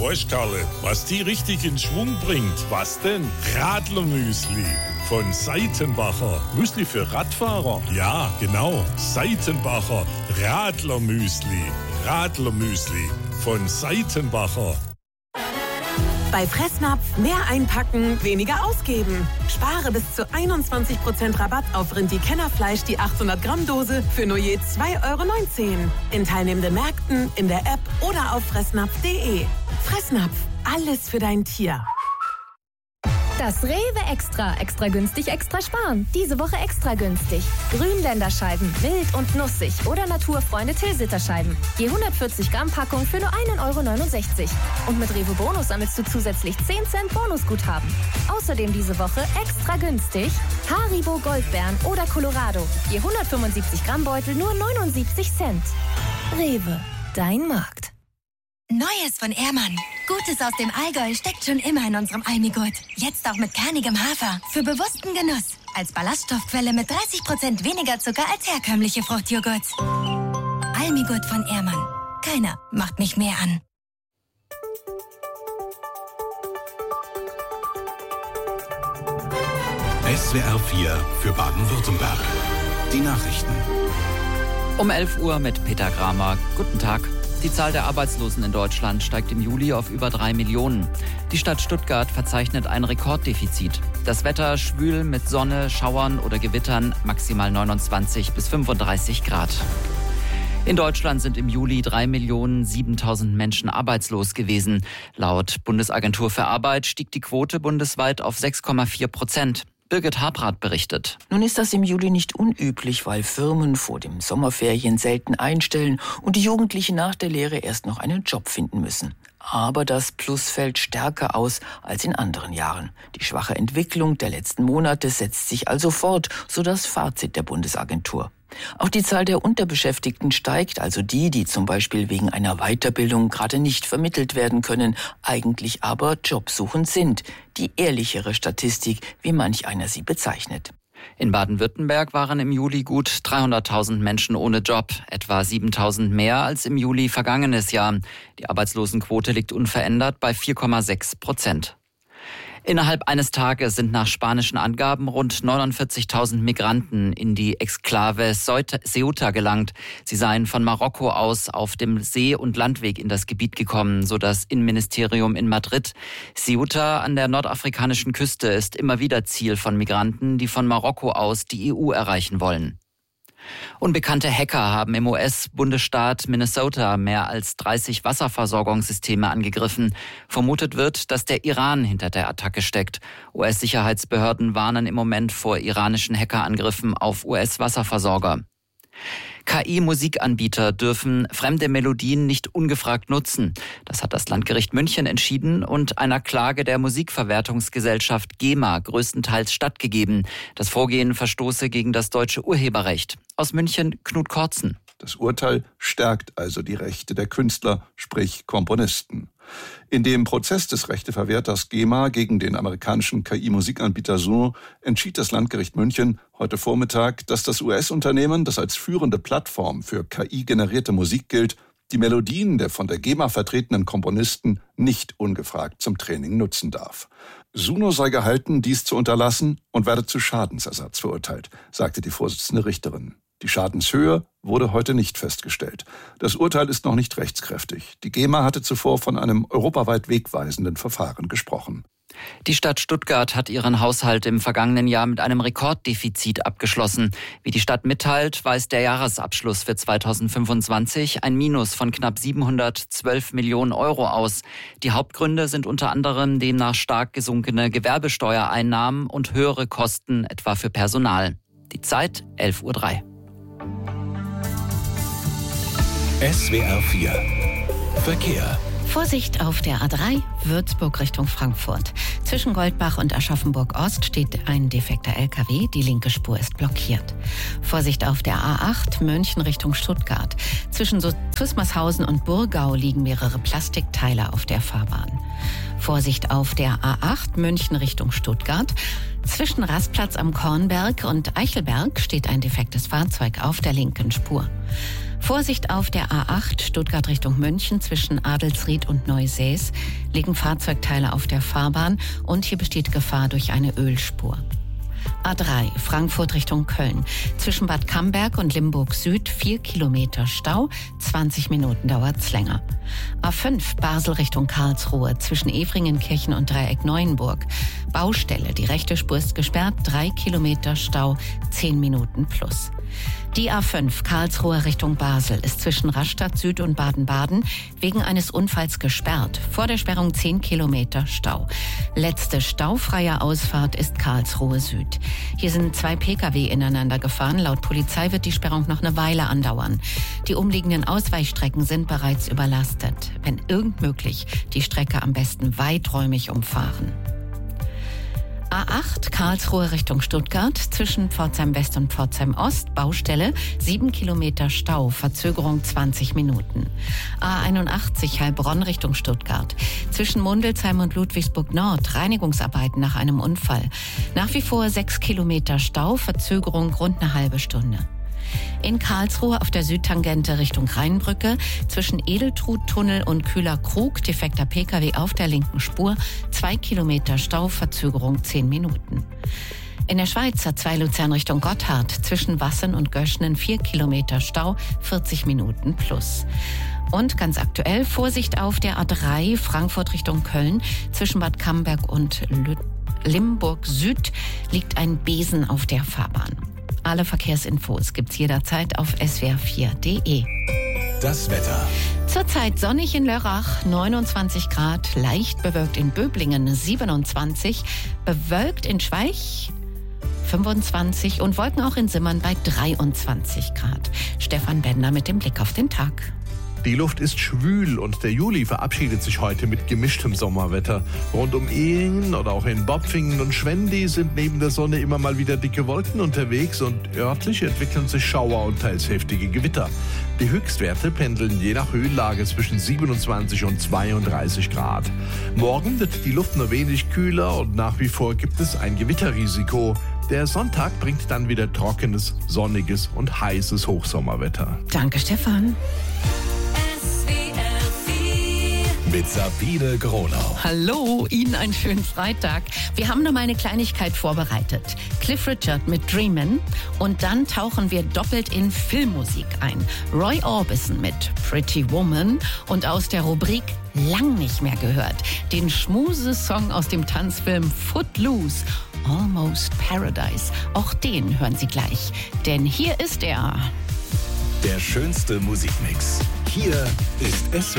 Weißt Karle, was die richtig in Schwung bringt? Was denn? Radlermüsli. Von Seitenbacher. Müsli für Radfahrer? Ja, genau. Seitenbacher. Radlermüsli. Radlermüsli. Von Seitenbacher. Bei Fressnapf mehr einpacken, weniger ausgeben. Spare bis zu 21% Rabatt auf Rindi-Kennerfleisch, die 800 Gramm Dose für nur je 2,19 €. In teilnehmenden Märkten, in der App oder auf fressnapf.de. Fressnapf, alles für dein Tier. Das Rewe Extra. Extra günstig, extra sparen. Diese Woche extra günstig. Grünländerscheiben, wild und nussig oder Naturfreunde Tilsiterscheiben. Je 140 Gramm Packung für nur 1,69 €. Und mit Rewe Bonus sammelst du zusätzlich 10 Cent Bonusguthaben. Außerdem diese Woche extra günstig Haribo Goldbeeren oder Colorado. Je 175 Gramm Beutel nur 79 Cent. Rewe, dein Markt. Neues von Ehrmann. Gutes aus dem Allgäu steckt schon immer in unserem Almigurt. Jetzt auch mit kernigem Hafer. Für bewussten Genuss. Als Ballaststoffquelle mit 30% weniger Zucker als herkömmliche Fruchtjoghurts. Almigurt von Ehrmann. Keiner macht mich mehr an. SWR 4 für Baden-Württemberg. Die Nachrichten. Um 11 Uhr mit Peter Kramer. Guten Tag. Die Zahl der Arbeitslosen in Deutschland steigt im Juli auf über 3 Millionen. Die Stadt Stuttgart verzeichnet ein Rekorddefizit. Das Wetter schwül mit Sonne, Schauern oder Gewittern, maximal 29 bis 35 Grad. In Deutschland sind im Juli 3.007.000 Menschen arbeitslos gewesen. Laut Bundesagentur für Arbeit stieg die Quote bundesweit auf 6,4%. Birgit Habrath berichtet. Nun ist das im Juli nicht unüblich, weil Firmen vor dem Sommerferien selten einstellen und die Jugendlichen nach der Lehre erst noch einen Job finden müssen. Aber das Plus fällt stärker aus als in anderen Jahren. Die schwache Entwicklung der letzten Monate setzt sich also fort, so das Fazit der Bundesagentur. Auch die Zahl der Unterbeschäftigten steigt, also die zum Beispiel wegen einer Weiterbildung gerade nicht vermittelt werden können, eigentlich aber jobsuchend sind. Die ehrlichere Statistik, wie manch einer sie bezeichnet. In Baden-Württemberg waren im Juli gut 300.000 Menschen ohne Job, etwa 7.000 mehr als im Juli vergangenes Jahr. Die Arbeitslosenquote liegt unverändert bei 4,6%. Innerhalb eines Tages sind nach spanischen Angaben rund 49.000 Migranten in die Exklave Ceuta gelangt. Sie seien von Marokko aus auf dem See- und Landweg in das Gebiet gekommen, so das Innenministerium in Madrid. Ceuta an der nordafrikanischen Küste ist immer wieder Ziel von Migranten, die von Marokko aus die EU erreichen wollen. Unbekannte Hacker haben im US-Bundesstaat Minnesota mehr als 30 Wasserversorgungssysteme angegriffen. Vermutet wird, dass der Iran hinter der Attacke steckt. US-Sicherheitsbehörden warnen im Moment vor iranischen Hackerangriffen auf US-Wasserversorger. KI-Musikanbieter dürfen fremde Melodien nicht ungefragt nutzen. Das hat das Landgericht München entschieden und einer Klage der Musikverwertungsgesellschaft GEMA größtenteils stattgegeben. Das Vorgehen verstoße gegen das deutsche Urheberrecht. Aus München Knut Kortzen. Das Urteil stärkt also die Rechte der Künstler, sprich Komponisten. In dem Prozess des Rechteverwerters GEMA gegen den amerikanischen KI-Musikanbieter Suno entschied das Landgericht München heute Vormittag, dass das US-Unternehmen, das als führende Plattform für KI-generierte Musik gilt, die Melodien der von der GEMA vertretenen Komponisten nicht ungefragt zum Training nutzen darf. Suno sei gehalten, dies zu unterlassen und werde zu Schadensersatz verurteilt, sagte die Vorsitzende Richterin. Die Schadenshöhe wurde heute nicht festgestellt. Das Urteil ist noch nicht rechtskräftig. Die GEMA hatte zuvor von einem europaweit wegweisenden Verfahren gesprochen. Die Stadt Stuttgart hat ihren Haushalt im vergangenen Jahr mit einem Rekorddefizit abgeschlossen. Wie die Stadt mitteilt, weist der Jahresabschluss für 2025 ein Minus von knapp 712 Millionen Euro aus. Die Hauptgründe sind unter anderem demnach stark gesunkene Gewerbesteuereinnahmen und höhere Kosten, etwa für Personal. Die Zeit 11:03 Uhr. SWR 4 Verkehr. Vorsicht auf der A3 Würzburg Richtung Frankfurt. Zwischen Goldbach und Aschaffenburg-Ost steht ein defekter LKW. Die linke Spur ist blockiert. Vorsicht auf der A8 München Richtung Stuttgart. Zwischen Christmashausen und Burgau liegen mehrere Plastikteile auf der Fahrbahn. Vorsicht auf der A8 München Richtung Stuttgart. Zwischen Rastplatz am Kornberg und Eichelberg steht ein defektes Fahrzeug auf der linken Spur. Vorsicht auf der A8 Stuttgart Richtung München zwischen Adelsried und Neusäß liegen Fahrzeugteile auf der Fahrbahn und hier besteht Gefahr durch eine Ölspur. A3 Frankfurt Richtung Köln. Zwischen Bad Camberg und Limburg Süd 4 Kilometer Stau, 20 Minuten dauert's länger. A5 Basel Richtung Karlsruhe. Zwischen Efringenkirchen und Dreieck Neuenburg. Baustelle, die rechte Spur ist gesperrt, 3 Kilometer Stau, 10 Minuten plus. Die A5 Karlsruhe Richtung Basel ist zwischen Rastatt Süd und Baden-Baden wegen eines Unfalls gesperrt. Vor der Sperrung 10 Kilometer Stau. Letzte staufreie Ausfahrt ist Karlsruhe Süd. Hier sind 2 Pkw ineinander gefahren. Laut Polizei wird die Sperrung noch eine Weile andauern. Die umliegenden Ausweichstrecken sind bereits überlastet. Wenn irgend möglich, die Strecke am besten weiträumig umfahren. A8 Karlsruhe Richtung Stuttgart, zwischen Pforzheim West und Pforzheim Ost, Baustelle, 7 Kilometer Stau, Verzögerung 20 Minuten. A81 Heilbronn Richtung Stuttgart, zwischen Mundelsheim und Ludwigsburg Nord, Reinigungsarbeiten nach einem Unfall. Nach wie vor 6 Kilometer Stau, Verzögerung rund eine halbe Stunde. In Karlsruhe auf der Südtangente Richtung Rheinbrücke, zwischen Edeltrudtunnel und Kühler-Krug, defekter Pkw auf der linken Spur, 2 Kilometer Stau, Verzögerung 10 Minuten. In der Schweiz A2 Luzern Richtung Gotthard, zwischen Wassen und Göschnen 4 Kilometer Stau, 40 Minuten plus. Und ganz aktuell, Vorsicht auf der A3 Frankfurt Richtung Köln, zwischen Bad Camberg und Limburg Süd liegt ein Besen auf der Fahrbahn. Alle Verkehrsinfos gibt's jederzeit auf swr4.de. Das Wetter. Zurzeit sonnig in Lörrach, 29 Grad, leicht bewölkt in Böblingen, 27, bewölkt in Schweich, 25 und Wolken auch in Simmern bei 23 Grad. Stefan Bender mit dem Blick auf den Tag. Die Luft ist schwül und der Juli verabschiedet sich heute mit gemischtem Sommerwetter. Rund um Ehingen oder auch in Bopfingen und Schwendi sind neben der Sonne immer mal wieder dicke Wolken unterwegs und örtlich entwickeln sich Schauer und teils heftige Gewitter. Die Höchstwerte pendeln je nach Höhenlage zwischen 27 und 32 Grad. Morgen wird die Luft nur wenig kühler und nach wie vor gibt es ein Gewitterrisiko. Der Sonntag bringt dann wieder trockenes, sonniges und heißes Hochsommerwetter. Danke, Stefan. Mit Sabine Gronau. Hallo, Ihnen einen schönen Freitag. Wir haben noch mal eine Kleinigkeit vorbereitet. Cliff Richard mit Dreamin' und dann tauchen wir doppelt in Filmmusik ein. Roy Orbison mit Pretty Woman und aus der Rubrik Lang nicht mehr gehört. Den Schmuse-Song aus dem Tanzfilm Footloose. Almost Paradise. Auch den hören Sie gleich. Denn hier ist er. Der schönste Musikmix. Hier ist SWR.